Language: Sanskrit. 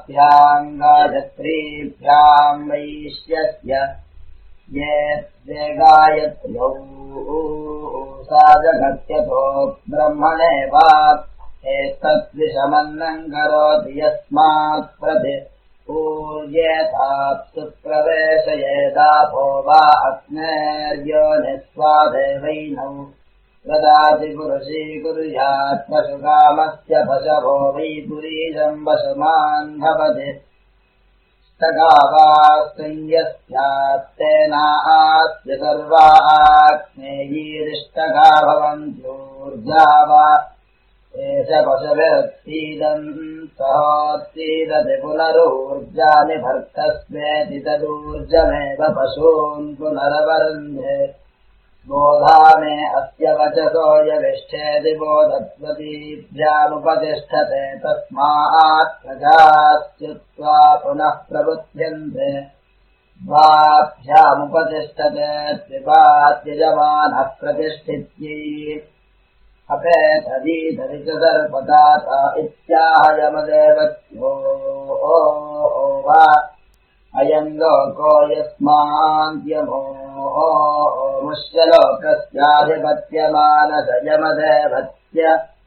ताभ्याम् गायत्रीभ्याम् वैश्यस्य ये गायत्र्यौ सा जगत्यतो ब्रह्मणेव एतद्विषमन्नम् करोति यस्मात् प्रति पूर्येताप्सु प्रवेशयेदापो वा अग्नेर्योनिस्वादेवैनौ ददाति पुरुषीकुर्यात् पशुकामस्य पशवो वै पुरीशम् वशुमान् भवति स्तगावास्त्रियस्यात्तेनास्य सर्वा आग्नेयीरिष्टगा भवन्त्यूर्जा वा एष पशुभिरुत्सीदन् सहोत्सीदति पुनरूर्जानि भर्तस्वेति तदूर्जमेव पशून् पुनरवरुन्धे बोधा मे अस्य वचसो यविष्ठेति बोधत्वतीभ्यामुपतिष्ठते तस्मात् प्रजास्युत्वा पुनः प्रबुध्यन्ते द्वाभ्यामुपतिष्ठते त्रिपात्यजमानः प्रतिष्ठित्यै अपेतदीतरि च सर्पदाता इत्याह यमदेवत्यो वा अयम् लोको यस्मान्त्यमो मुष्यलोकस्याधिपत्यमानस यमदेवत्य